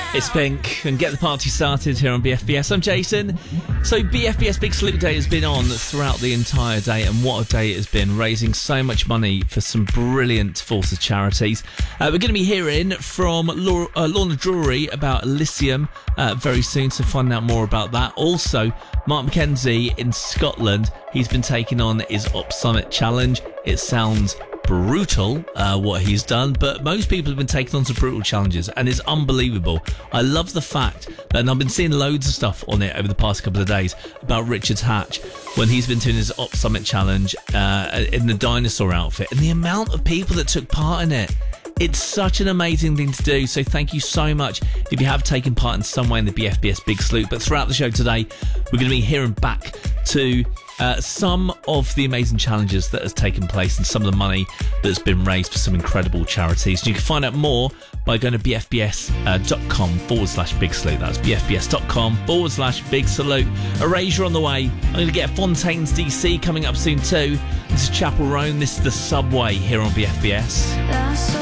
It's Pink, and get the party started here on BFBS. I'm Jason. So BFBS Big Salute Day has been on throughout the entire day, and what a day it has been, raising so much money for some brilliant Forces charities. We're going to be hearing from Lorna Drury about Elysium very soon, so find out more about that. Also, Mark McKenzie in Scotland, he's been taking on his Op Summit Challenge. It sounds brutal what he's done, but most people have been taking on some brutal challenges, and it's unbelievable. I love the fact that, and I've been seeing loads of stuff on it over the past couple of days about Richard Hatch when he's been doing his Op Summit Challenge in the dinosaur outfit, and the amount of people that took part in it. It's such an amazing thing to do, so thank you so much if you have taken part in some way in the BFBS Big Salute. But throughout the show today, we're going to be hearing back to some of the amazing challenges that has taken place and some of the money that's been raised for some incredible charities. And you can find out more by going to bfbs.com/Big Salute. That's bfbs.com/Big Salute. Erasure on the way. I'm going to get Fontaines DC coming up soon too. This is Chapel Roan. This is The Subway here on BFBS.